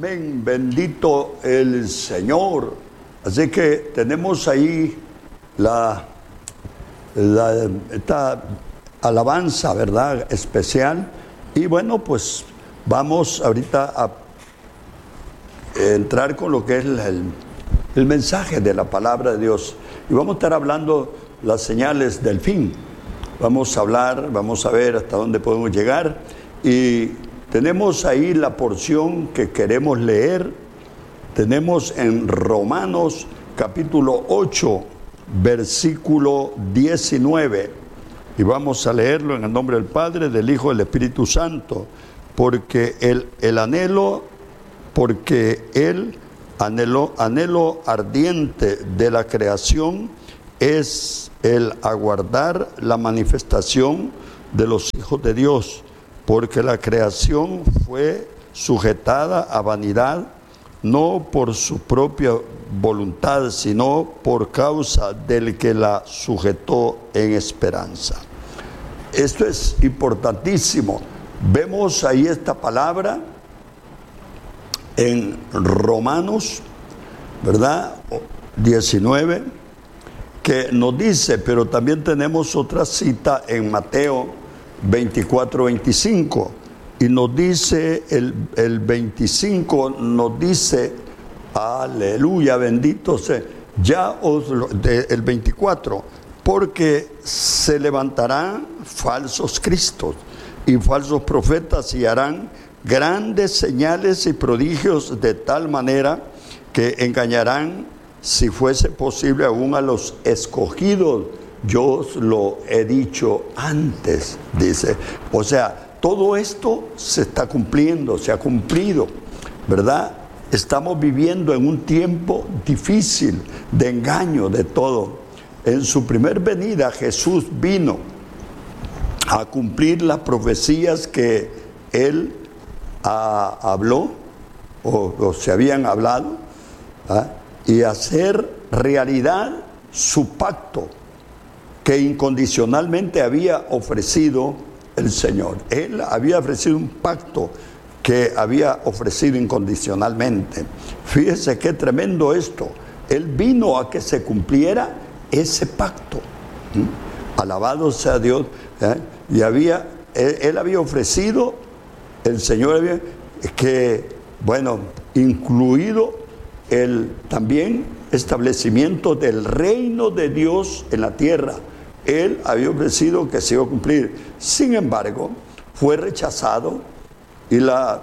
Amén, bendito el Señor. Así que tenemos ahí esta alabanza, ¿verdad?, especial. Y bueno, pues vamos ahorita a entrar con lo que es el mensaje de la palabra de Dios. Y vamos a estar hablando las señales del fin. Vamos a hablar, vamos a ver hasta dónde podemos llegar. Y tenemos ahí la porción que queremos leer. Tenemos en Romanos capítulo 8, versículo 19. Y vamos a leerlo en el nombre del Padre, del Hijo y del Espíritu Santo. Porque el anhelo ardiente de la creación es el aguardar la manifestación de los hijos de Dios, porque la creación fue sujetada a vanidad, no por su propia voluntad, sino por causa del que la sujetó en esperanza. Esto es importantísimo. Vemos ahí esta palabra en Romanos, ¿verdad?, 19, que nos dice, pero también tenemos otra cita en Mateo 24, 25, y nos dice, el 25 nos dice, aleluya, bendito sea, el 24, porque se levantarán falsos cristos y falsos profetas y harán grandes señales y prodigios de tal manera que engañarán, si fuese posible, aún a los escogidos. Yo os lo he dicho antes, dice. O sea, todo esto se está cumpliendo, se ha cumplido, ¿verdad? Estamos viviendo en un tiempo difícil, de engaño, de todo. En su primer venida Jesús vino a cumplir las profecías que Él habló o se habían hablado, y hacer realidad su pacto que incondicionalmente había ofrecido el Señor. Él había ofrecido un pacto que había ofrecido incondicionalmente. Fíjese qué tremendo esto. Él vino a que se cumpliera ese pacto. Alabado sea Dios. Y él había ofrecido, el Señor había, que, bueno, incluido el también establecimiento del reino de Dios en la tierra. Él había ofrecido que se iba a cumplir. Sin embargo, fue rechazado y la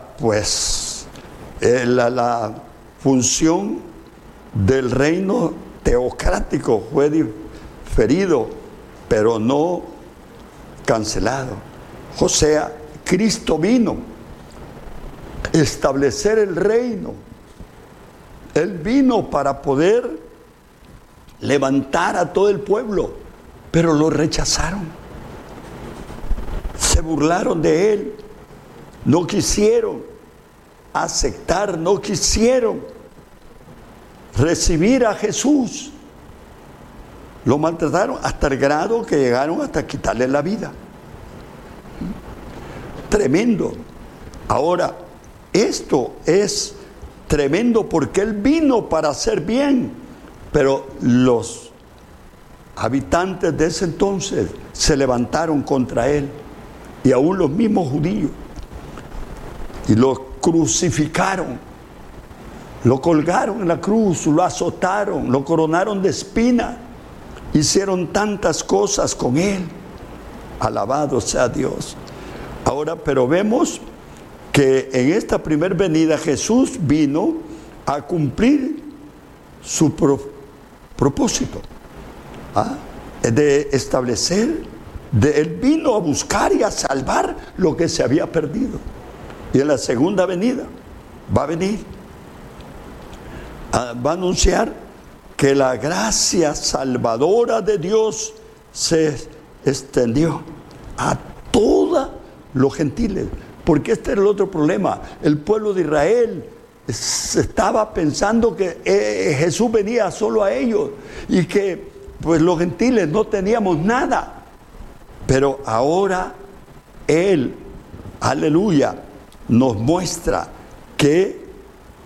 función del reino teocrático fue diferido, pero no cancelado. O sea, Cristo vino a establecer el reino. Él vino para poder levantar a todo el pueblo, pero lo rechazaron. Se burlaron de Él. No quisieron aceptar, no quisieron recibir a Jesús. Lo maltrataron hasta el grado que llegaron hasta quitarle la vida. Tremendo. Ahora, esto es tremendo porque Él vino para hacer bien, pero los habitantes de ese entonces se levantaron contra Él, y aún los mismos judíos, y lo crucificaron, lo colgaron en la cruz, lo azotaron, lo coronaron de espina, hicieron tantas cosas con Él. Alabado sea Dios. Ahora, pero vemos que en esta primer venida Jesús vino a cumplir su propósito, de establecer, Él vino a buscar y a salvar lo que se había perdido. Y en la segunda venida va a venir, va a anunciar que la gracia salvadora de Dios se extendió a todos los gentiles. Porque este era el otro problema. El pueblo de Israel estaba pensando que Jesús venía solo a ellos y que pues los gentiles no teníamos nada. Pero ahora Él, aleluya, nos muestra que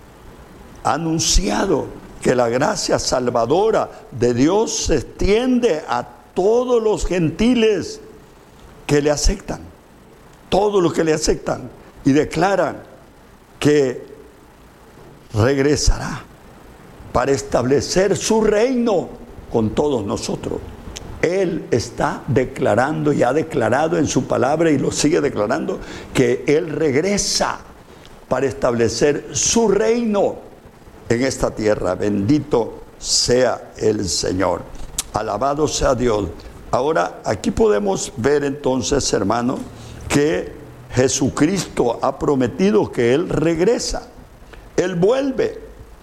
ha anunciado que la gracia salvadora de Dios se extiende a todos los gentiles que le aceptan, todos los que le aceptan, y declaran que regresará para establecer su reino con todos nosotros. Él está declarando y ha declarado en su palabra, y lo sigue declarando, que Él regresa para establecer su reino en esta tierra. Bendito sea el Señor. Alabado sea Dios. Ahora, aquí podemos ver entonces, hermano, que Jesucristo ha prometido que Él regresa. Él vuelve.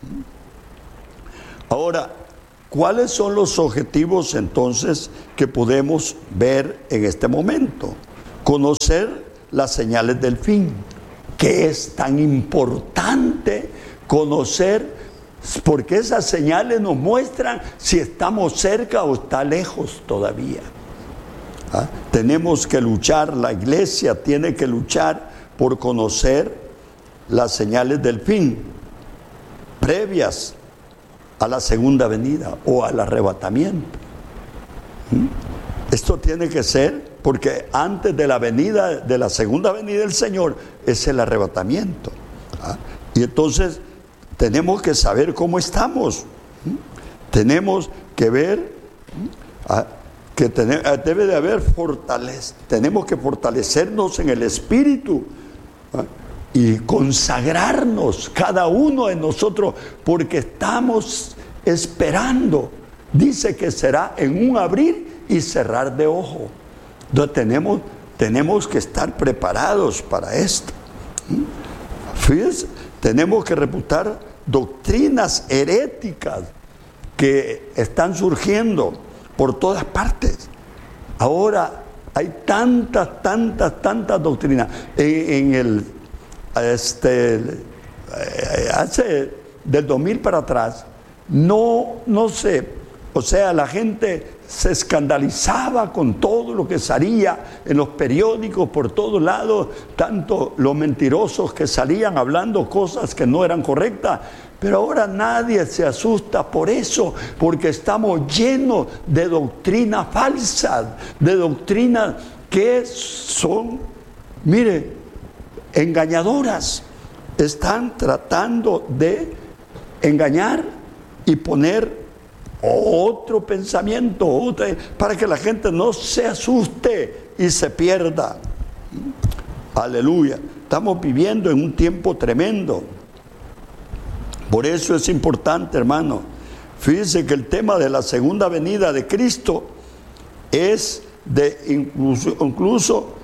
Ahora, ¿cuáles son los objetivos entonces que podemos ver en este momento? Conocer las señales del fin. ¿Qué es tan importante conocer? Porque esas señales nos muestran si estamos cerca o está lejos todavía. ¿Ah? Tenemos que luchar, la iglesia tiene que luchar por conocer las señales del fin, previas a la segunda venida o al arrebatamiento. Esto tiene que ser, porque antes de la venida, de la segunda venida del Señor, es el arrebatamiento. ¿Ah? Y entonces tenemos que saber cómo estamos. Tenemos que ver que debe de haber tenemos que fortalecernos en el Espíritu y consagrarnos cada uno de nosotros, porque estamos esperando. Dice que será en un abrir y cerrar de ojo. Entonces tenemos que estar preparados para esto. Fíjense, tenemos que refutar doctrinas heréticas que están surgiendo por todas partes. Ahora hay tantas doctrinas. Hace del 2000 para atrás, no sé, o sea, la gente se escandalizaba con todo lo que salía en los periódicos por todos lados, tanto los mentirosos que salían hablando cosas que no eran correctas. Pero ahora nadie se asusta por eso, porque estamos llenos de doctrinas falsas, de doctrinas que son, mire, engañadoras. Están tratando de engañar y poner otro pensamiento, para que la gente no se asuste y se pierda. Aleluya. Estamos viviendo en un tiempo tremendo. Por eso es importante, hermano. Fíjense que el tema de la segunda venida de Cristo es de incluso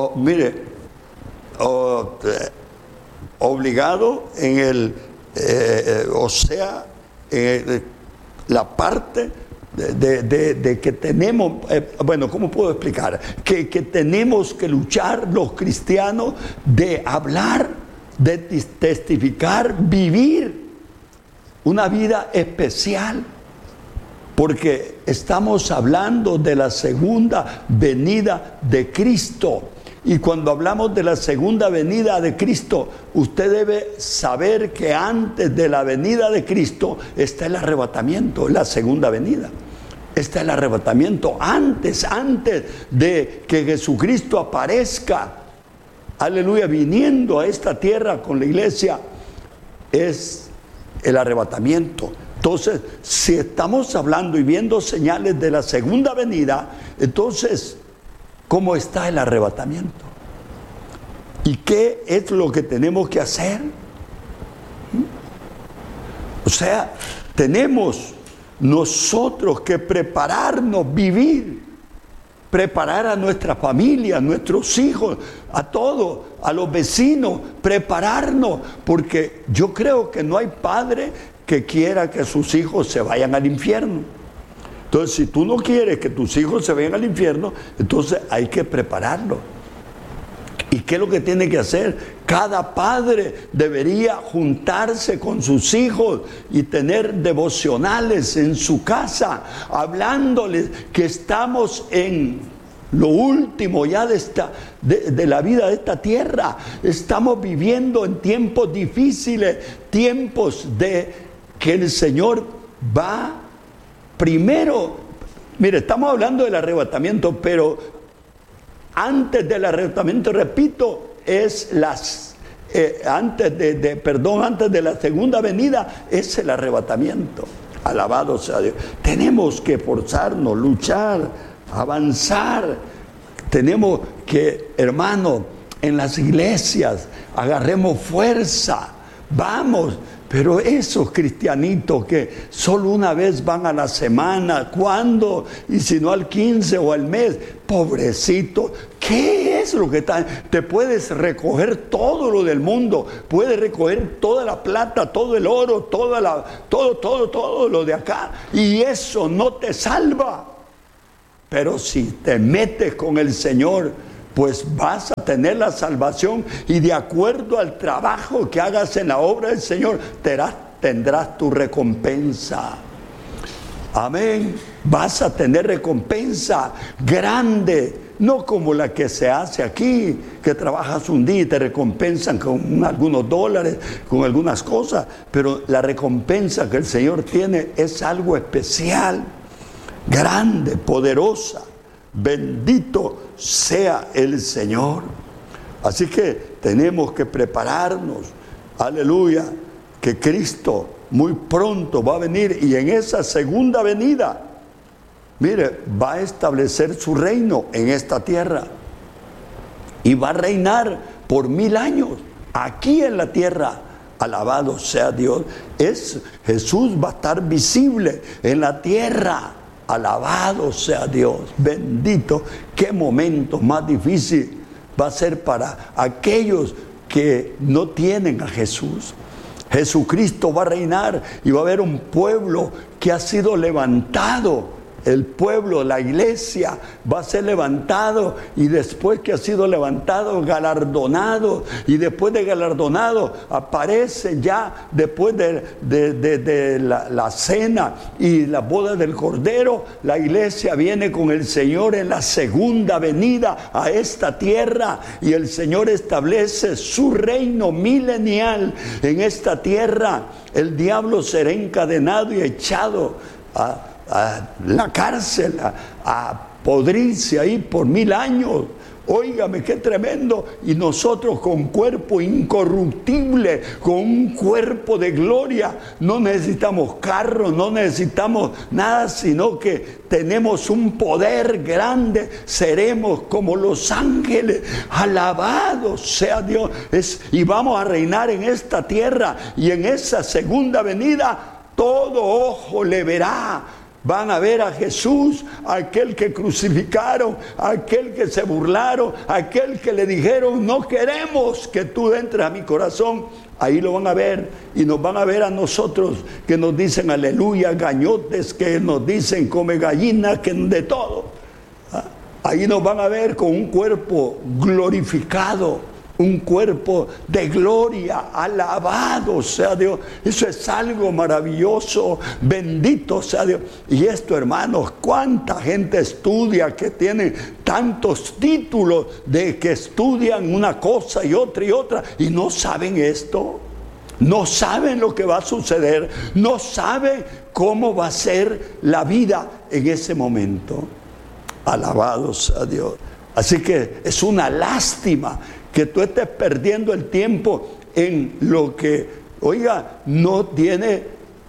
obligado en el, la parte de que tenemos, ¿cómo puedo explicar? Que tenemos que luchar los cristianos de hablar, de testificar, vivir una vida especial, porque estamos hablando de la segunda venida de Cristo. Y cuando hablamos de la segunda venida de Cristo, usted debe saber que antes de la venida de Cristo está el arrebatamiento, la segunda venida. Está el arrebatamiento antes de que Jesucristo aparezca, aleluya, viniendo a esta tierra con la iglesia, es el arrebatamiento. Entonces, si estamos hablando y viendo señales de la segunda venida, entonces, ¿cómo está el arrebatamiento? ¿Y qué es lo que tenemos que hacer? O sea, tenemos nosotros que prepararnos, vivir, preparar a nuestra familia, a nuestros hijos, a todos, a los vecinos, prepararnos, porque yo creo que no hay padre que quiera que sus hijos se vayan al infierno. Entonces, si tú no quieres que tus hijos se vayan al infierno, entonces hay que prepararlos. ¿Y qué es lo que tiene que hacer? Cada padre debería juntarse con sus hijos y tener devocionales en su casa, hablándoles que estamos en lo último ya de la vida de esta tierra. Estamos viviendo en tiempos difíciles, tiempos de que el Señor va primero. Mire, estamos hablando del arrebatamiento, pero antes del arrebatamiento, repito, es antes de la segunda venida, es el arrebatamiento. Alabado sea Dios. Tenemos que esforzarnos, luchar, avanzar. Tenemos que, hermano, en las iglesias agarremos fuerza. Vamos. Pero esos cristianitos que solo una vez van a la semana, ¿cuándo? Y si no al 15 o al mes, pobrecito, ¿qué es lo que está? Te puedes recoger todo lo del mundo, puedes recoger toda la plata, todo el oro, todo lo de acá, y eso no te salva. Pero si te metes con el Señor, pues vas a tener la salvación, y de acuerdo al trabajo que hagas en la obra del Señor, tendrás tu recompensa. Amén. Vas a tener recompensa grande, no como la que se hace aquí, que trabajas un día y te recompensan con algunos dólares, con algunas cosas, pero la recompensa que el Señor tiene es algo especial, grande, poderosa. Bendito sea el Señor. Así que tenemos que prepararnos, aleluya, que Cristo muy pronto va a venir, y en esa segunda venida, mire, va a establecer su reino en esta tierra y va a reinar por 1000 años aquí en la tierra. Alabado sea Dios. Jesús va a estar visible en la tierra. Alabado sea Dios, bendito. Qué momento más difícil va a ser para aquellos que no tienen a Jesús. Jesucristo va a reinar y va a haber un pueblo que ha sido levantado. El pueblo, la iglesia, va a ser levantado, y después que ha sido levantado, galardonado, y después de galardonado aparece ya después de la cena y la boda del Cordero. La iglesia viene con el Señor en la segunda venida a esta tierra, y el Señor establece su reino milenial en esta tierra. El diablo será encadenado y echado a la cárcel, a podrirse ahí por 1000 años. Óigame, qué tremendo. Y nosotros con cuerpo incorruptible, con un cuerpo de gloria, no necesitamos carro, no necesitamos nada, sino que tenemos un poder grande. Seremos como los ángeles. Alabado sea Dios. Y vamos a reinar en esta tierra, y en esa segunda venida todo ojo le verá. Van a ver a Jesús, aquel que crucificaron, aquel que se burlaron, aquel que le dijeron: no queremos que tú entres a mi corazón. Ahí lo van a ver, y nos van a ver a nosotros que nos dicen aleluya, gañotes, que nos dicen come gallina, que de todo. Ahí nos van a ver con un cuerpo glorificado, un cuerpo de gloria. Alabado sea Dios. Eso es algo maravilloso. Bendito sea Dios. Y esto, hermanos, cuánta gente estudia, que tiene tantos títulos de que estudian una cosa y otra, y no saben esto. No saben lo que va a suceder. No saben cómo va a ser la vida en ese momento. Alabado sea Dios. Así que es una lástima que tú estés perdiendo el tiempo en lo que, oiga, no tiene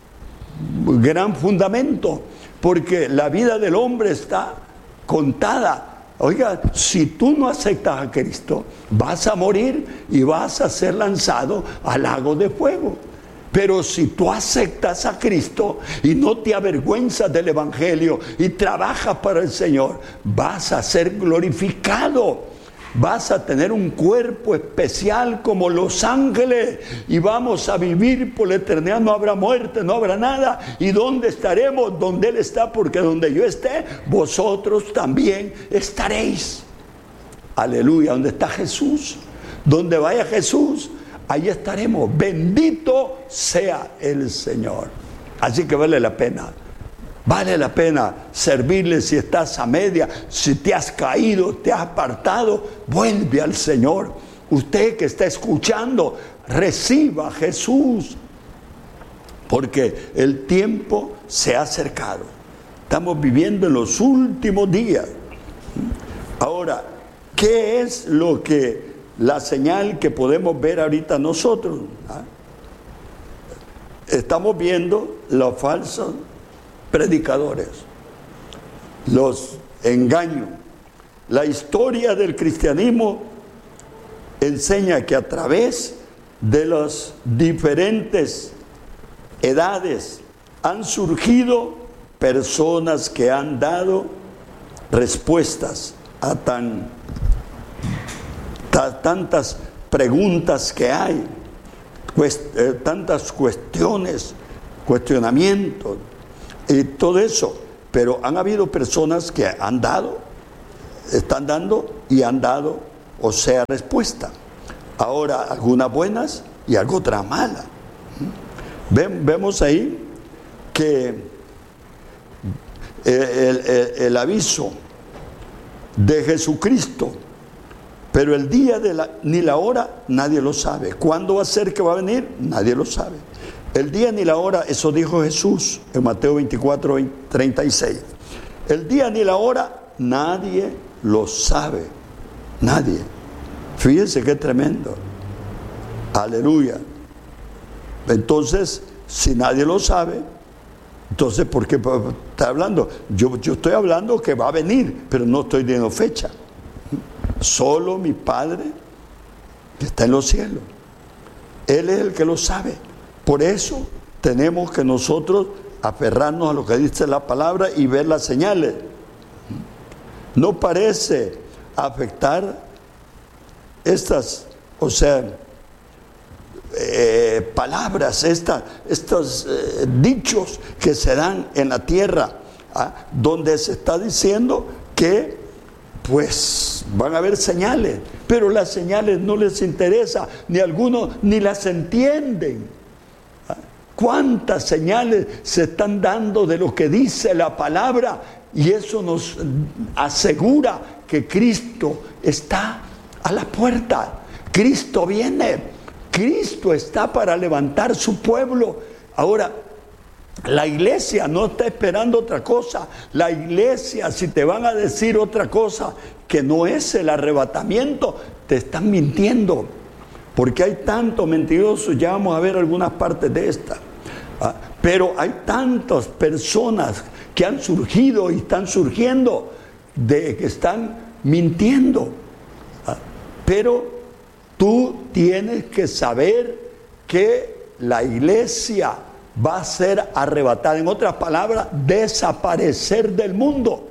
gran fundamento, porque la vida del hombre está contada. Oiga, si tú no aceptas a Cristo, vas a morir y vas a ser lanzado al lago de fuego. Pero si tú aceptas a Cristo y no te avergüenzas del Evangelio y trabajas para el Señor, vas a ser glorificado. Vas a tener un cuerpo especial como los ángeles, y vamos a vivir por la eternidad. No habrá muerte, no habrá nada. ¿Y dónde estaremos? Donde Él está, porque donde yo esté, vosotros también estaréis. Aleluya. ¿Dónde está Jesús? Donde vaya Jesús, ahí estaremos. Bendito sea el Señor. Así que vale la pena Vale la pena servirle si estás a media, si te has caído, te has apartado, vuelve al Señor. Usted que está escuchando, reciba a Jesús, porque el tiempo se ha acercado. Estamos viviendo en los últimos días. Ahora, ¿qué es la señal que podemos ver ahorita nosotros? Estamos viendo los falsos predicadores, los engaños. La historia del cristianismo enseña que a través de las diferentes edades han surgido personas que han dado respuestas a tantas preguntas que hay, tantas cuestionamientos y todo eso. Pero han habido personas que están dando y han dado, o sea, respuesta. Ahora, algunas buenas y otras malas. Vemos ahí que el aviso de Jesucristo, pero el día ni la hora nadie lo sabe. ¿Cuándo va a ser que va a venir? Nadie lo sabe. El día ni la hora, eso dijo Jesús en Mateo 24, 36. El día ni la hora nadie lo sabe. Nadie. Fíjense qué tremendo. Aleluya. Entonces, si nadie lo sabe, entonces, ¿por qué está hablando? Yo estoy hablando que va a venir, pero no estoy dando fecha. Solo mi Padre, que está en los cielos, Él es el que lo sabe. Por eso tenemos que nosotros aferrarnos a lo que dice la palabra y ver las señales. No parece afectar estas, o sea, palabras, estos dichos que se dan en la tierra, donde se está diciendo que pues van a haber señales, pero las señales no les interesa, ni algunos ni las entienden. ¿Cuántas señales se están dando de lo que dice la palabra? Y eso nos asegura que Cristo está a la puerta. Cristo viene. Cristo está para levantar su pueblo. Ahora, la iglesia no está esperando otra cosa. La iglesia, si te van a decir otra cosa que no es el arrebatamiento, te están mintiendo. Porque hay tantos mentirosos, ya vamos a ver algunas partes de esta. Pero hay tantas personas que han surgido y están surgiendo que están mintiendo. Pero tú tienes que saber que la iglesia va a ser arrebatada. En otras palabras, desaparecer del mundo.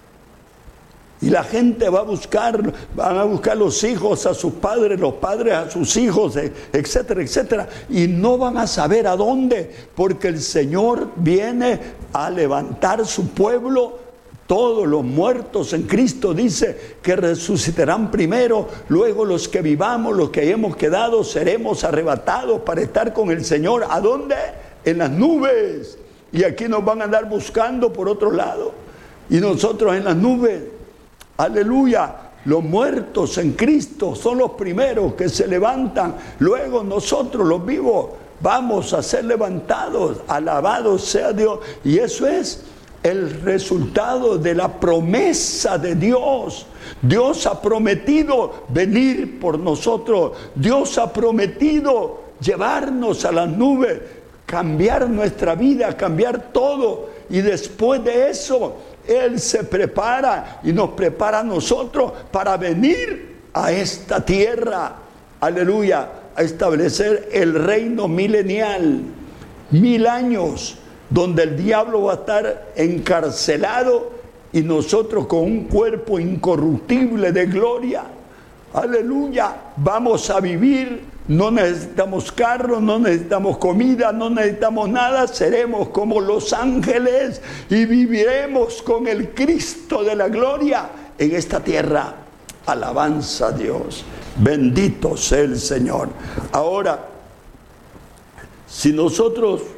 Y la gente van a buscar los hijos a sus padres, los padres a sus hijos, etcétera, etcétera. Y no van a saber a dónde, porque el Señor viene a levantar su pueblo. Todos los muertos en Cristo dice que resucitarán primero, luego los que vivamos, los que hayamos quedado, seremos arrebatados para estar con el Señor. ¿A dónde? En las nubes. Y aquí nos van a andar buscando por otro lado. Y nosotros en las nubes. Aleluya. Los muertos en Cristo son los primeros que se levantan. Luego nosotros los vivos vamos a ser levantados. Alabado sea Dios. Y eso es el resultado de la promesa de Dios. Dios ha prometido venir por nosotros. Dios ha prometido llevarnos a las nubes, cambiar nuestra vida, cambiar todo. Y después de eso, Él se prepara y nos prepara a nosotros para venir a esta tierra. Aleluya. A establecer el reino milenial. 1000 años. Donde el diablo va a estar encarcelado y nosotros con un cuerpo incorruptible de gloria. Aleluya. Vamos a vivir. No necesitamos carro, no necesitamos comida, no necesitamos nada. Seremos como los ángeles y viviremos con el Cristo de la gloria en esta tierra. Alabanza a Dios. Bendito sea el Señor. Ahora, si nosotros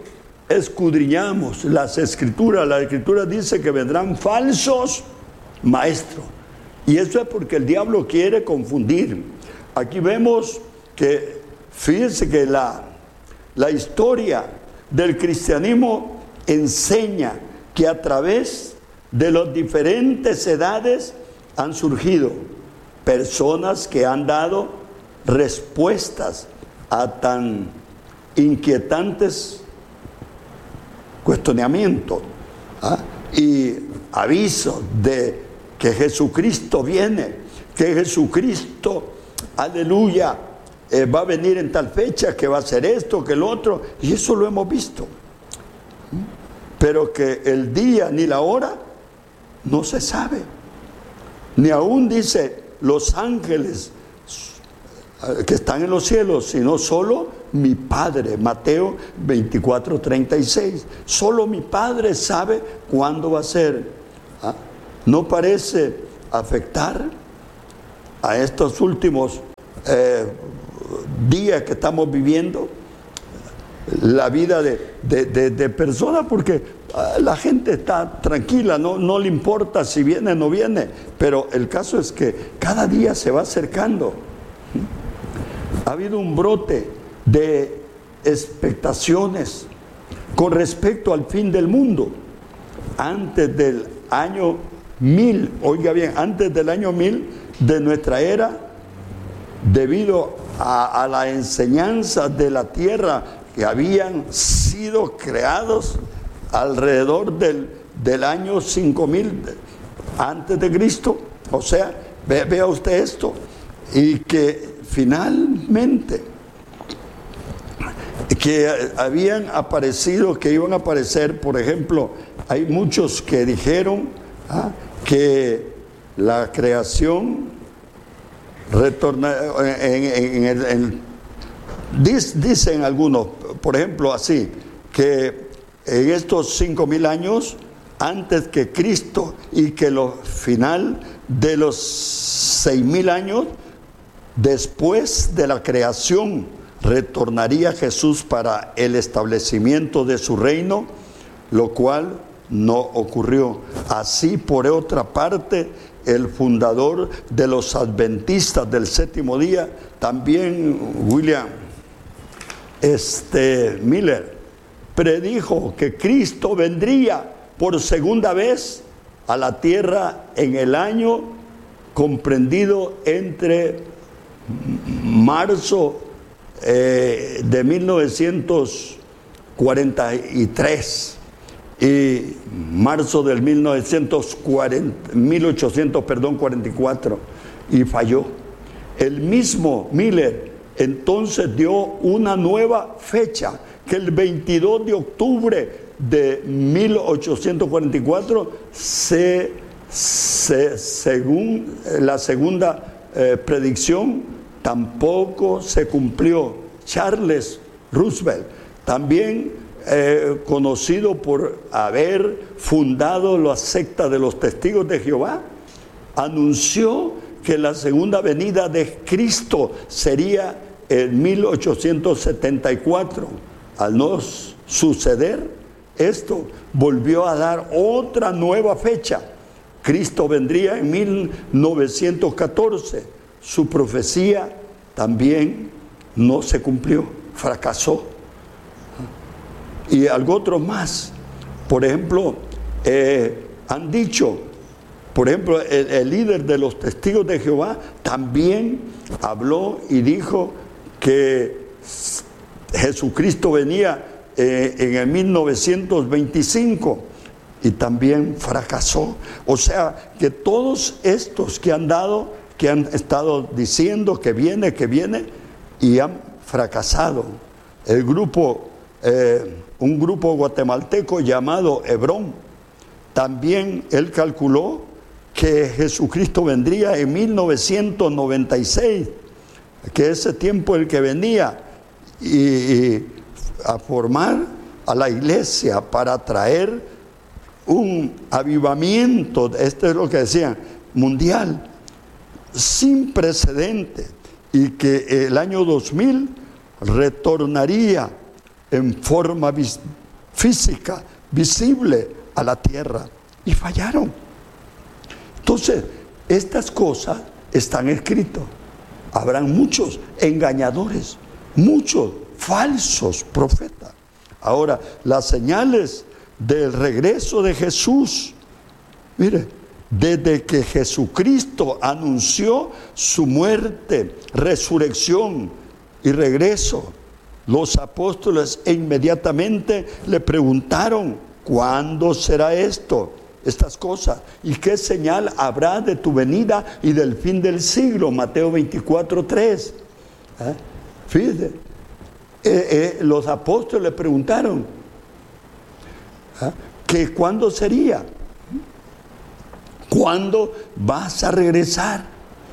escudriñamos las Escrituras, la Escritura dice que vendrán falsos maestros. Y eso es porque el diablo quiere confundir. Aquí vemos que, fíjense que la historia del cristianismo enseña que a través de las diferentes edades han surgido personas que han dado respuestas a tan inquietantes cuestionamientos y avisos de que Jesucristo viene, que Jesucristo, aleluya, va a venir en tal fecha, que va a hacer esto, que el otro, y eso lo hemos visto. Pero que el día ni la hora no se sabe. Ni aún dice los ángeles que están en los cielos, sino solo mi Padre. Mateo 24:36. Solo mi Padre sabe cuándo va a ser. ¿No parece afectar a estos últimos días que estamos viviendo la vida de personas? Porque la gente está tranquila, no le importa si viene o no viene, pero el caso es que cada día se va acercando. Ha habido un brote de expectaciones con respecto al fin del mundo. Antes del año 1000, oiga bien, antes del año 1000 de nuestra era, debido a la enseñanza de la tierra que habían sido creados alrededor del año 5000 antes de Cristo. O sea, vea usted esto, y que finalmente que habían aparecido, que iban a aparecer, por ejemplo, hay muchos que dijeron que la creación retorna dicen algunos, por ejemplo, así, que en estos 5000 años antes que Cristo y que lo final de los 6000 años después de la creación retornaría Jesús para el establecimiento de su reino, lo cual no ocurrió. Así, por otra parte, el fundador de los adventistas del séptimo día, también William Miller, predijo que Cristo vendría por segunda vez a la tierra en el año comprendido entre marzo de 1943 y marzo del 1844, y falló. El mismo Miller entonces dio una nueva fecha, que el 22 de octubre de 1844 según la segunda predicción, tampoco se cumplió. Charles Roosevelt, también conocido por haber fundado la secta de los Testigos de Jehová, anunció que la segunda venida de Cristo sería en 1874. Al no suceder esto, volvió a dar otra nueva fecha. Cristo vendría en 1914. Su profecía también no se cumplió, fracasó. Y algo otro más. Por ejemplo, han dicho, por ejemplo, el líder de los Testigos de Jehová también habló y dijo que Jesucristo venía en el 1925 y también fracasó. O sea, que todos estos que han estado diciendo que viene y han fracasado. Un grupo guatemalteco llamado Hebrón, también él calculó que Jesucristo vendría en 1996, que ese tiempo el que venía y a formar a la iglesia para traer un avivamiento, esto es lo que decían, mundial, sin precedente, y que el año 2000 retornaría en forma física, visible a la tierra. Y fallaron. Entonces, estas cosas están escritas. Habrán muchos engañadores, muchos falsos profetas. Ahora, las señales del regreso de Jesús, mire, desde que Jesucristo anunció su muerte, resurrección y regreso, los apóstoles inmediatamente le preguntaron: ¿cuándo será esto? Estas cosas, ¿y qué señal habrá de tu venida y del fin del siglo? Mateo 24:3. Fíjese, los apóstoles le preguntaron que cuándo sería, cuándo vas a regresar.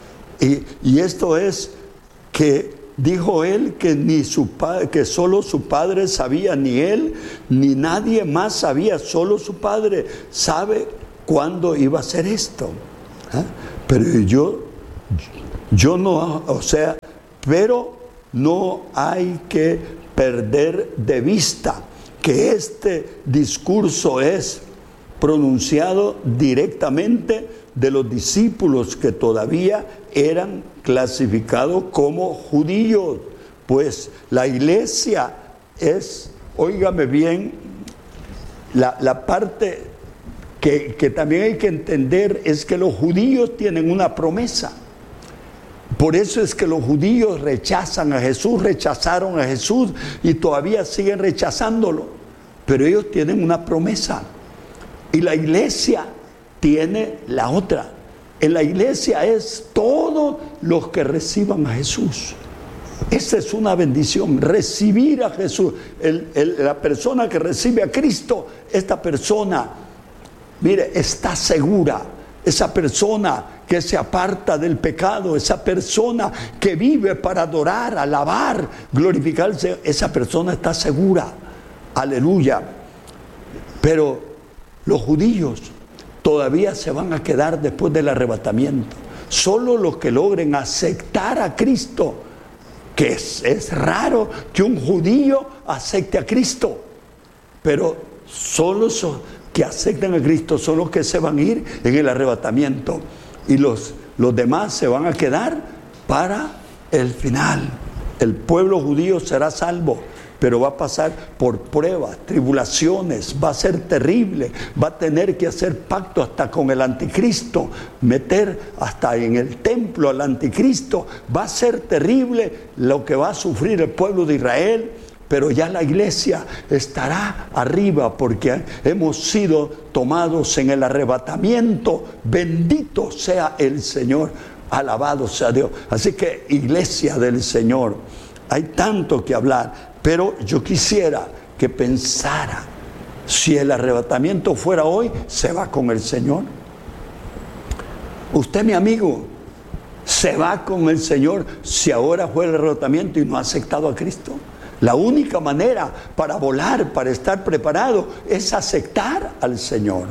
Y esto es que dijo él que ni su padre, que solo su padre sabía, ni él ni nadie más sabía, solo su padre sabe cuándo iba a ser esto. Pero yo no, o sea, pero no hay que perder de vista que este discurso es pronunciado directamente de los discípulos que todavía eran clasificados como judíos. Pues la iglesia es, óigame bien, la parte que también hay que entender es que los judíos tienen una promesa. Por eso es que los judíos rechazan a Jesús, rechazaron a Jesús y todavía siguen rechazándolo. Pero ellos tienen una promesa. Y la iglesia tiene la otra. En la iglesia es todos los que reciban a Jesús. Esa es una bendición, recibir a Jesús. La persona que recibe a Cristo, esta persona, mire, está segura. Esa persona que se aparta del pecado, esa persona que vive para adorar, alabar, glorificarse, esa persona está segura. Aleluya. Pero los judíos todavía se van a quedar después del arrebatamiento. Solo los que logren aceptar a Cristo, que es raro que un judío acepte a Cristo, pero solo los que aceptan a Cristo son los que se van a ir en el arrebatamiento, y los demás se van a quedar para el final. El pueblo judío será salvo, pero va a pasar por pruebas, tribulaciones, va a ser terrible, va a tener que hacer pacto hasta con el anticristo, meter hasta en el templo al anticristo. Va a ser terrible lo que va a sufrir el pueblo de Israel, pero ya la iglesia estará arriba porque hemos sido tomados en el arrebatamiento. Bendito sea el Señor, alabado sea Dios. Así que, iglesia del Señor, hay tanto que hablar. Pero yo quisiera que pensara, si el arrebatamiento fuera hoy, ¿se va con el Señor? Usted, mi amigo, ¿se va con el Señor si ahora fue el arrebatamiento y no ha aceptado a Cristo? La única manera para volar, para estar preparado, es aceptar al Señor.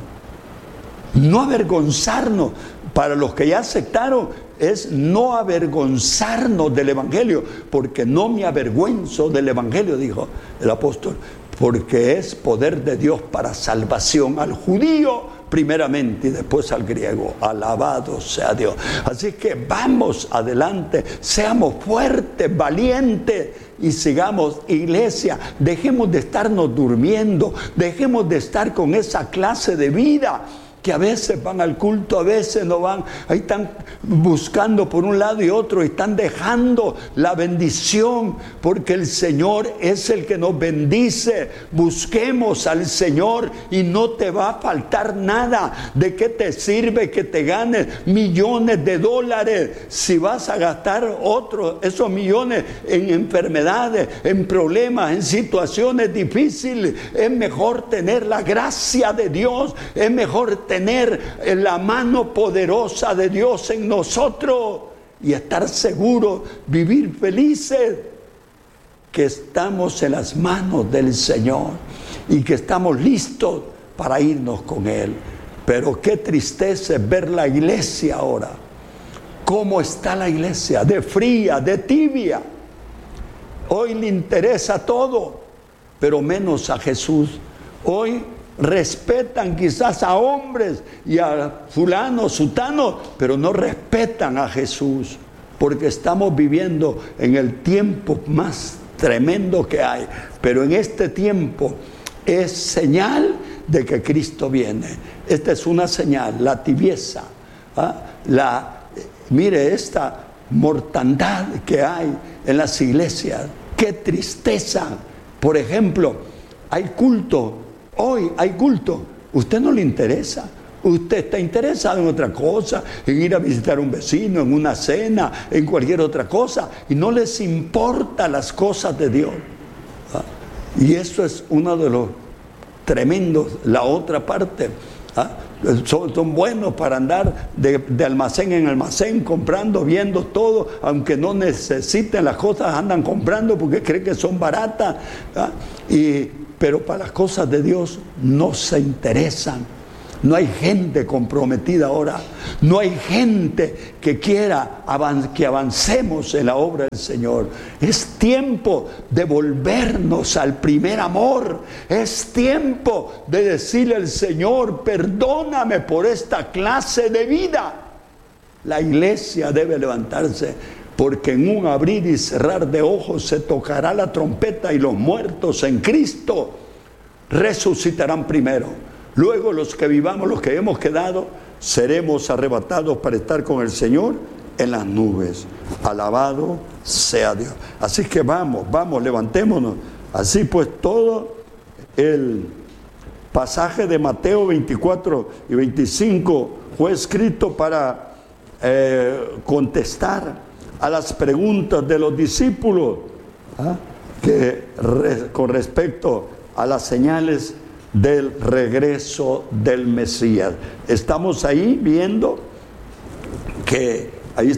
No avergonzarnos. Para los que ya aceptaron, es no avergonzarnos del Evangelio, porque no me avergüenzo del Evangelio, dijo el apóstol, porque es poder de Dios para salvación al judío primeramente y después al griego. Alabado sea Dios. Así que vamos adelante, seamos fuertes, valientes y sigamos, iglesia. Dejemos de estarnos durmiendo, dejemos de estar con esa clase de vida que a veces van al culto, a veces no van, ahí están buscando por un lado y otro, y están dejando la bendición, porque el Señor es el que nos bendice. Busquemos al Señor y no te va a faltar nada. ¿De qué te sirve que te ganes millones de dólares si vas a gastar esos millones en enfermedades, en problemas, en situaciones difíciles? Es mejor tener la gracia de Dios, es mejor tener la mano poderosa de Dios en nosotros y estar seguros, vivir felices, que estamos en las manos del Señor y que estamos listos para irnos con Él. Pero qué tristeza es ver la iglesia ahora. ¿Cómo está la iglesia? De fría, de tibia. Hoy le interesa todo, pero menos a Jesús. Hoy respetan quizás a hombres y a fulano, sutano, pero no respetan a Jesús, porque estamos viviendo en el tiempo más tremendo que hay. Pero en este tiempo es señal de que Cristo viene. Esta es una señal, la tibieza, mire esta mortandad que hay en las iglesias. Qué tristeza. Por ejemplo, hay culto. Hoy hay culto. ¿Usted no le interesa? Usted está interesado en otra cosa, en ir a visitar a un vecino, en una cena, en cualquier otra cosa, y no les importa las cosas de Dios. Y eso es uno de los tremendos. La otra parte, son buenos para andar de almacén en almacén, comprando, viendo todo, aunque no necesiten las cosas, andan comprando porque creen que son baratas, pero para las cosas de Dios no se interesan. No hay gente comprometida ahora, no hay gente que quiera que avancemos en la obra del Señor. Es tiempo de volvernos al primer amor, es tiempo de decirle al Señor: perdóname por esta clase de vida. La iglesia debe levantarse, porque en un abrir y cerrar de ojos se tocará la trompeta y los muertos en Cristo resucitarán primero. Luego los que vivamos, los que hemos quedado, seremos arrebatados para estar con el Señor en las nubes. Alabado sea Dios. Así que vamos, levantémonos. Así pues, todo el pasaje de Mateo 24 y 25 fue escrito para contestar a las preguntas de los discípulos con respecto a las señales del regreso del Mesías. Estamos viendo que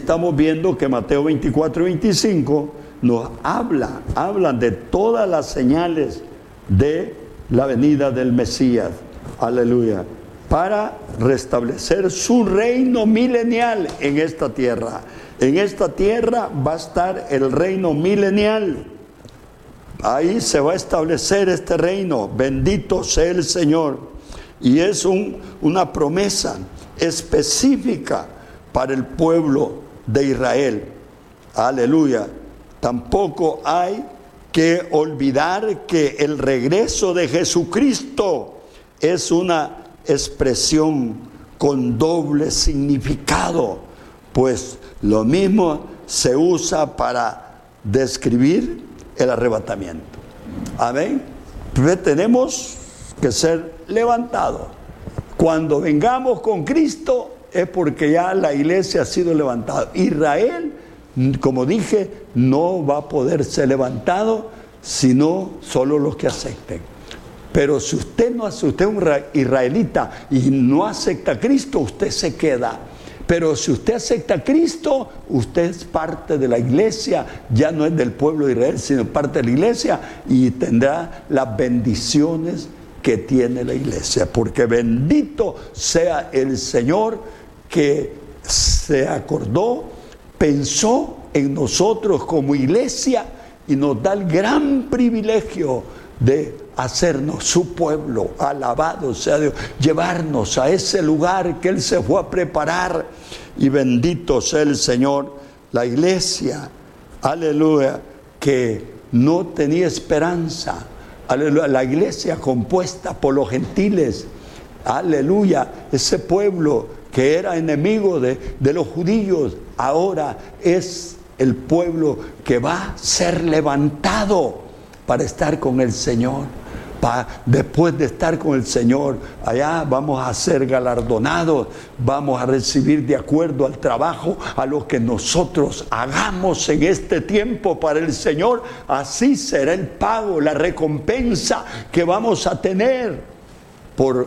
Mateo 24 y 25 nos hablan de todas las señales de la venida del Mesías. Aleluya. Para restablecer su reino milenial en esta tierra. En esta tierra va a estar el reino milenial. Ahí se va a establecer este reino. Bendito sea el Señor. Y es una promesa específica para el pueblo de Israel. Aleluya. Tampoco hay que olvidar que el regreso de Jesucristo es una expresión con doble significado, pues lo mismo se usa para describir el arrebatamiento. Amén. Pues tenemos que ser levantados. Cuando vengamos con Cristo es porque ya la iglesia ha sido levantada. Israel, como dije, no va a poder ser levantado sino solo los que acepten. Pero si usted es un israelita y no acepta a Cristo, usted se queda. Pero si usted acepta a Cristo, usted es parte de la iglesia, ya no es del pueblo de Israel, sino parte de la iglesia, y tendrá las bendiciones que tiene la iglesia. Porque bendito sea el Señor que se acordó, pensó en nosotros como iglesia y nos da el gran privilegio de hacernos su pueblo. Alabado sea Dios, llevarnos a ese lugar que Él se fue a preparar. Y bendito sea el Señor. La iglesia, aleluya, que no tenía esperanza, aleluya, la iglesia compuesta por los gentiles, aleluya, ese pueblo que era enemigo de los judíos, ahora es el pueblo que va a ser levantado para estar con el Señor. Después de estar con el Señor, allá vamos a ser galardonados, vamos a recibir de acuerdo al trabajo, a lo que nosotros hagamos en este tiempo para el Señor. Así será el pago, la recompensa que vamos a tener por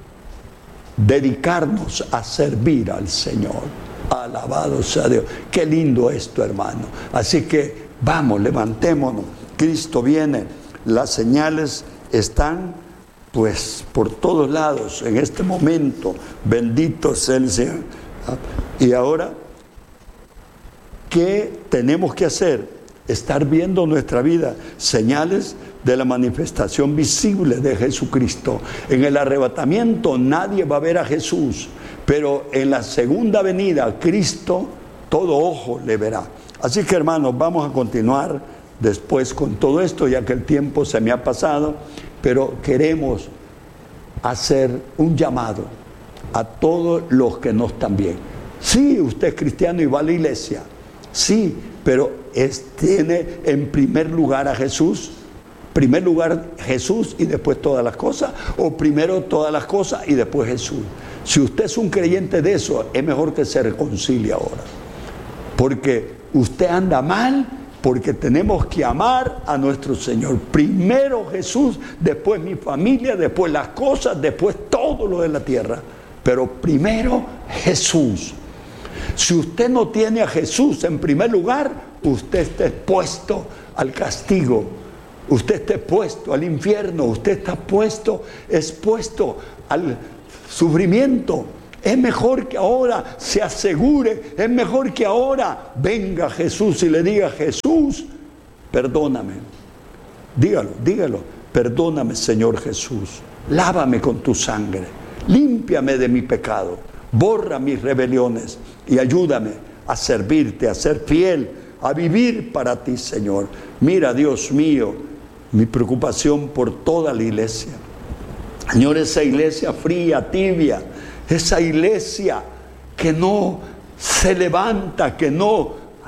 dedicarnos a servir al Señor. Alabado sea Dios. Qué lindo esto, hermano. Así que vamos, levantémonos. Cristo viene. Las señales están pues por todos lados en este momento. Bendito sea el Señor. Y ahora, ¿qué tenemos que hacer? Estar viendo nuestra vida señales de la manifestación visible de Jesucristo. En el arrebatamiento nadie va a ver a Jesús, pero en la segunda venida Cristo todo ojo le verá. Así que, hermanos, vamos a continuar después con todo esto, ya que el tiempo se me ha pasado, pero queremos hacer un llamado a todos los que no están bien. Sí, usted es cristiano y va a la iglesia, sí, pero tiene en primer lugar a Jesús. Primer lugar Jesús y después todas las cosas, o primero todas las cosas y después Jesús. Si usted es un creyente de eso, es mejor que se reconcilie ahora, porque usted anda mal, porque tenemos que amar a nuestro Señor. Primero Jesús, después mi familia, después las cosas, después todo lo de la tierra, pero primero Jesús. Si usted no tiene a Jesús en primer lugar, usted está expuesto al castigo, usted está expuesto al infierno, usted está expuesto al sufrimiento. Es mejor que ahora se asegure, es mejor que ahora venga Jesús y le diga: Jesús, perdóname. Dígalo, perdóname, Señor Jesús, lávame con tu sangre, límpiame de mi pecado, borra mis rebeliones y ayúdame a servirte, a ser fiel, a vivir para ti, Señor. Mira, Dios mío, mi preocupación por toda la iglesia. Señor, esa iglesia fría, tibia, esa iglesia que no se levanta, que no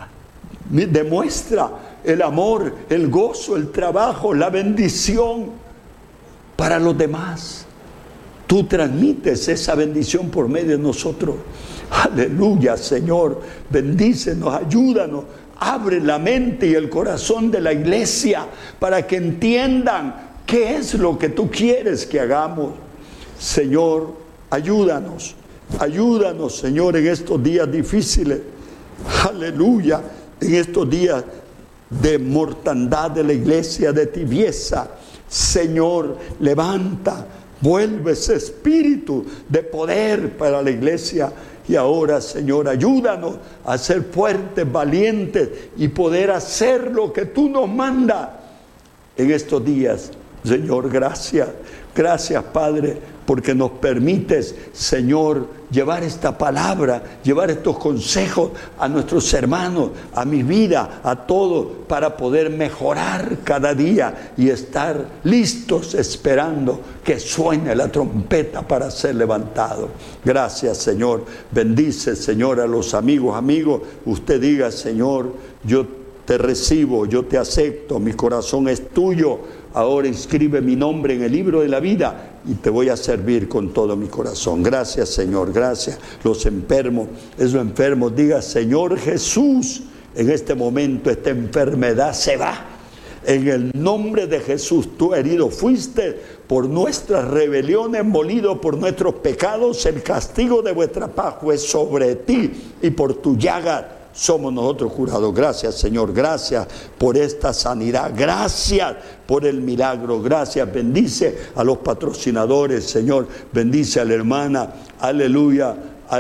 demuestra el amor, el gozo, el trabajo, la bendición para los demás. Tú transmites esa bendición por medio de nosotros. Aleluya, Señor, bendícenos, ayúdanos, abre la mente y el corazón de la iglesia para que entiendan qué es lo que tú quieres que hagamos. Señor, ayúdanos, Señor, en estos días difíciles. Aleluya, en estos días de mortandad de la iglesia, de tibieza. Señor, levanta, vuelve ese espíritu de poder para la iglesia. Y ahora, Señor, ayúdanos a ser fuertes, valientes y poder hacer lo que tú nos mandas en estos días. Señor, gracias, Padre, porque nos permites, Señor, llevar esta palabra, llevar estos consejos a nuestros hermanos, a mi vida, a todos, para poder mejorar cada día y estar listos esperando que suene la trompeta para ser levantado. Gracias, Señor. Bendice, Señor, a los amigos. Usted diga: Señor, yo te recibo, yo te acepto, mi corazón es tuyo. Ahora inscribe mi nombre en el libro de la vida y te voy a servir con todo mi corazón. Gracias, Señor, gracias. Los enfermos, esos enfermos, diga: Señor Jesús, en este momento esta enfermedad se va. En el nombre de Jesús, tú herido fuiste por nuestras rebeliones, molido por nuestros pecados. El castigo de vuestra paz fue sobre ti y por tu llaga somos nosotros curados. Gracias, Señor, gracias por esta sanidad, gracias por el milagro, gracias. Bendice a los patrocinadores, Señor, bendice a la hermana, aleluya,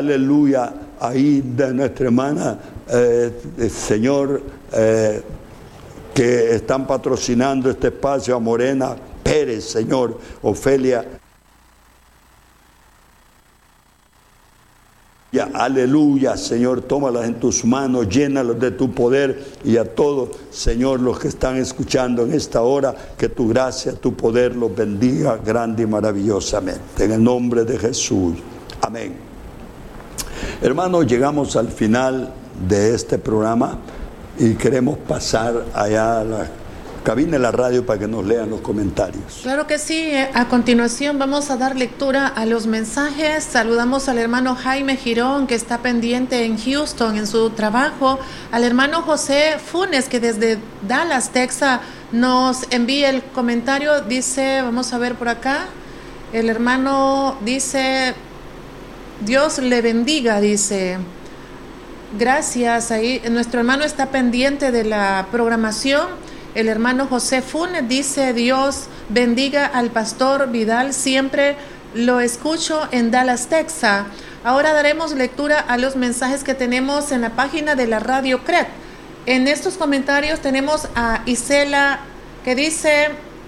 ahí de nuestra hermana, Señor, que están patrocinando este espacio, a Morena Pérez, Señor, Ofelia. Aleluya, Señor, tómalas en tus manos, llénalos de tu poder, y a todos, Señor, los que están escuchando en esta hora, que tu gracia, tu poder los bendiga grande y maravillosamente. En el nombre de Jesús. Amén. Hermanos, llegamos al final de este programa y queremos pasar allá a la cabina de la radio para que nos lean los comentarios. Claro que sí. A continuación vamos a dar lectura a los mensajes. Saludamos al hermano Jaime Girón, que está pendiente en Houston en su trabajo, al hermano José Funes, que desde Dallas, Texas, nos envía el comentario. Dice, vamos a ver por acá, el hermano dice: Dios le bendiga, dice. Gracias. Ahí nuestro hermano está pendiente de la programación. El hermano José Funes dice: Dios bendiga al pastor Vidal, siempre lo escucho en Dallas, Texas. Ahora daremos lectura a los mensajes que tenemos en la página de la Radio CRED. En estos comentarios tenemos a Isela, que dice: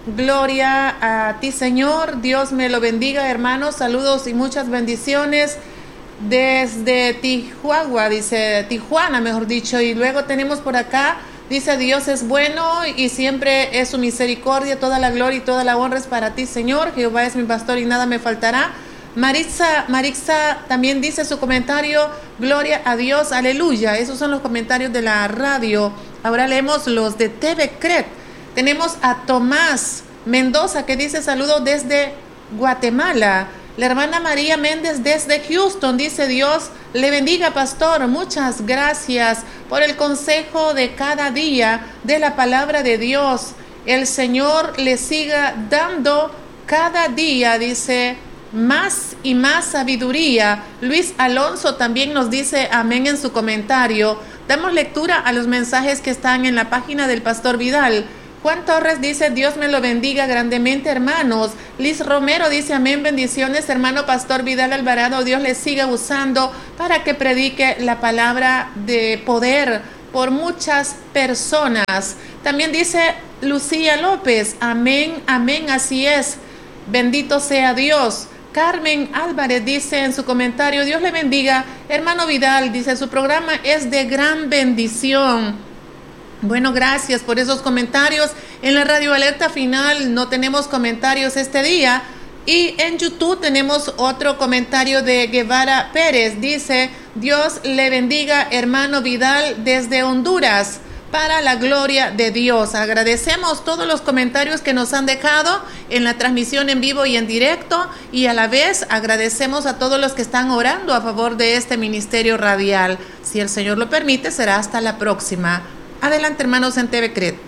Gloria a ti, Señor. Dios me lo bendiga, hermanos. Saludos y muchas bendiciones desde Tijuana, dice Tijuana, mejor dicho. Y luego tenemos por acá, dice: Dios es bueno y siempre es su misericordia. Toda la gloria y toda la honra es para ti, Señor. Jehová es mi pastor y nada me faltará. Marixa también dice su comentario: gloria a Dios, aleluya. Esos son los comentarios de la radio. Ahora leemos los de TV Cret. Tenemos a Tomás Mendoza, que dice: saludos desde Guatemala. La hermana María Méndez desde Houston dice: Dios le bendiga, pastor. Muchas gracias por el consejo de cada día de la palabra de Dios. El Señor le siga dando cada día, dice, más y más sabiduría. Luis Alonso también nos dice amén en su comentario. Damos lectura a los mensajes que están en la página del pastor Vidal. Juan Torres dice: Dios me lo bendiga grandemente, hermanos. Liz Romero dice: amén, bendiciones, hermano pastor Vidal Alvarado. Dios le siga usando para que predique la palabra de poder por muchas personas. También dice Lucía López: amén, amén, así es. Bendito sea Dios. Carmen Álvarez dice en su comentario: Dios le bendiga, hermano Vidal. Dice: su programa es de gran bendición. Bueno, gracias por esos comentarios. En la Radio Alerta Final no tenemos comentarios este día. Y en YouTube tenemos otro comentario de Guevara Pérez. Dice: Dios le bendiga, hermano Vidal, desde Honduras, para la gloria de Dios. Agradecemos todos los comentarios que nos han dejado en la transmisión en vivo y en directo. Y a la vez agradecemos a todos los que están orando a favor de este ministerio radial. Si el Señor lo permite, será hasta la próxima. Adelante, hermanos, en TV Cred.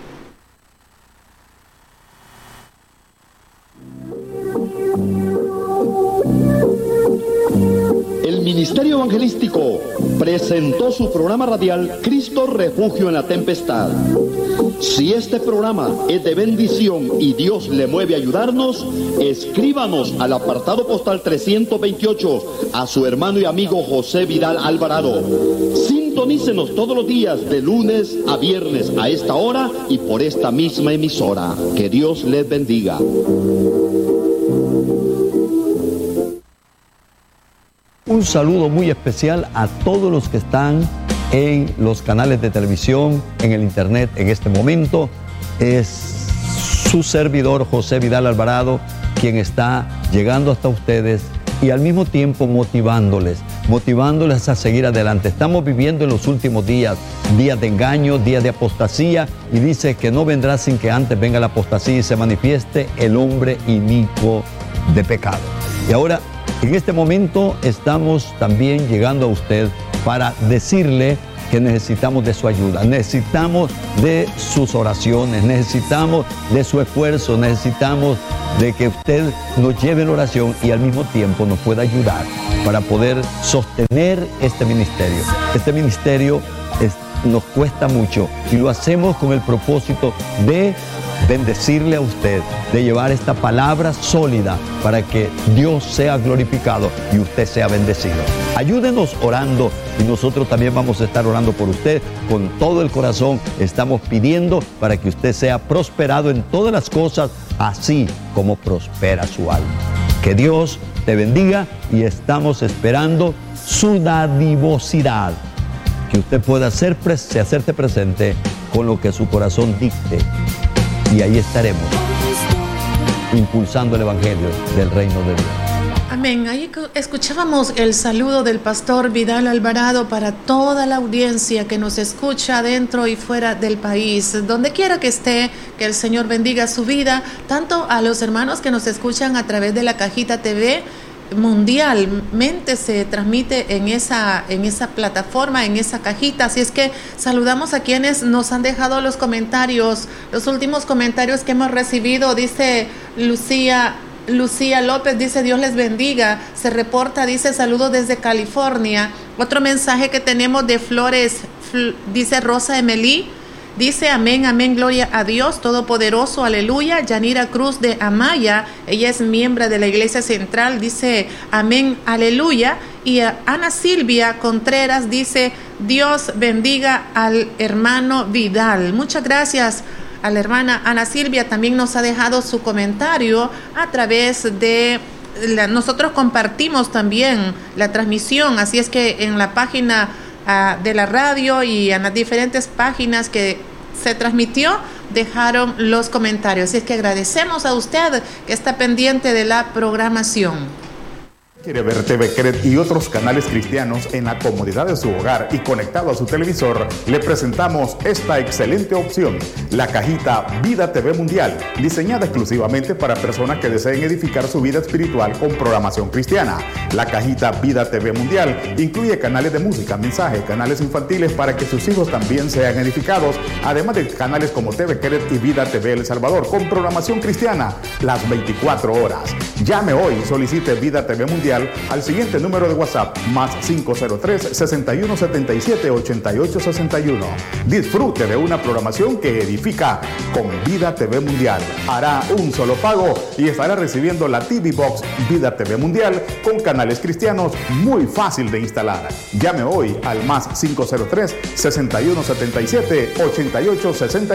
El Ministerio Evangelístico presentó su programa radial Cristo Refugio en la Tempestad. Si este programa es de bendición y Dios le mueve a ayudarnos, escríbanos al apartado postal 328 a su hermano y amigo José Vidal Alvarado. Sintonícenos todos los días de lunes a viernes a esta hora y por esta misma emisora. Que Dios les bendiga. Un saludo muy especial a todos los que están en los canales de televisión, en el internet en este momento. Es su servidor José Vidal Alvarado quien está llegando hasta ustedes y al mismo tiempo motivándoles a seguir adelante. Estamos viviendo en los últimos días de engaño, días de apostasía, y dice que no vendrá sin que antes venga la apostasía y se manifieste el hombre inicuo de pecado. Y ahora, en este momento estamos también llegando a usted para decirle que necesitamos de su ayuda, necesitamos de sus oraciones, necesitamos de su esfuerzo, necesitamos de que usted nos lleve en oración y al mismo tiempo nos pueda ayudar para poder sostener este ministerio. Este ministerio nos cuesta mucho y lo hacemos con el propósito de bendecirle a usted, de llevar esta palabra sólida para que Dios sea glorificado y usted sea bendecido. Ayúdenos orando y nosotros también vamos a estar orando por usted con todo el corazón. Estamos pidiendo para que usted sea prosperado en todas las cosas, así como prospera su alma. Que Dios te bendiga y estamos esperando su dadivosidad, que usted pueda hacerte presente con lo que su corazón dicte. Y ahí estaremos, impulsando el Evangelio del Reino de Dios. Amén. Ahí escuchábamos el saludo del pastor Vidal Alvarado para toda la audiencia que nos escucha dentro y fuera del país. Donde quiera que esté, que el Señor bendiga su vida, tanto a los hermanos que nos escuchan a través de la Cajita TV. Mundialmente se transmite en esa plataforma, en esa cajita. Así es que saludamos a quienes nos han dejado los comentarios. Los últimos comentarios que hemos recibido, dice Lucía López, dice: Dios les bendiga. Se reporta, dice: saludos desde California. Otro mensaje que tenemos de Flores, dice Rosa Emelí. Dice: amén, amén, gloria a Dios Todopoderoso, aleluya. Yanira Cruz de Amaya, ella es miembro de la Iglesia Central, dice: amén, aleluya. Y Ana Silvia Contreras dice: Dios bendiga al hermano Vidal. Muchas gracias, A la hermana Ana Silvia también nos ha dejado su comentario a través de... Nosotros compartimos también la transmisión, así es que en la página de la radio y en las diferentes páginas que se transmitió, dejaron los comentarios. Así es que agradecemos a usted que está pendiente de la programación. ¿Quiere ver TV Cred y otros canales cristianos en la comodidad de su hogar y conectado a su televisor? Le presentamos esta excelente opción, la cajita Vida TV Mundial, diseñada exclusivamente para personas que deseen edificar su vida espiritual con programación cristiana. La cajita Vida TV Mundial incluye canales de música, mensajes, canales infantiles para que sus hijos también sean edificados, además de canales como TV Cred y Vida TV El Salvador con programación cristiana las 24 horas. Llame hoy y solicite Vida TV Mundial al siguiente número de WhatsApp, más 503-6177-8861. Disfrute de una programación que edifica con Vida TV Mundial. Hará un solo pago y estará recibiendo la TV Box Vida TV Mundial con canales cristianos muy fácil de instalar. Llame hoy al más 503-6177-8861.